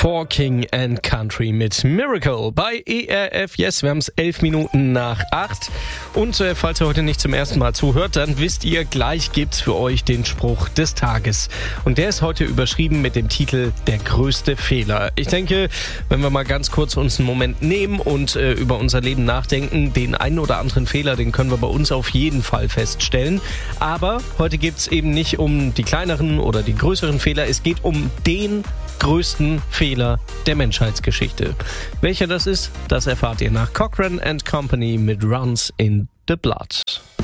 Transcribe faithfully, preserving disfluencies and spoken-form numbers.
For King and Country mit Miracle bei E R F Yes. Wir haben es elf Minuten nach acht. Und äh, falls ihr heute nicht zum ersten Mal zuhört, dann wisst ihr, gleich gibt's für euch den Spruch des Tages. Und der ist heute überschrieben mit dem Titel Der größte Fehler. Ich denke, wenn wir mal ganz kurz uns einen Moment nehmen und äh, über unser Leben nachdenken, den einen oder anderen Fehler, den können wir bei uns auf jeden Fall feststellen. Aber heute geht's eben nicht um die kleineren oder die größeren Fehler. Es geht um den größten Fehler der Menschheitsgeschichte. Welcher das ist, das erfahrt ihr nach Cochrane and Company mit Runs in the Blood.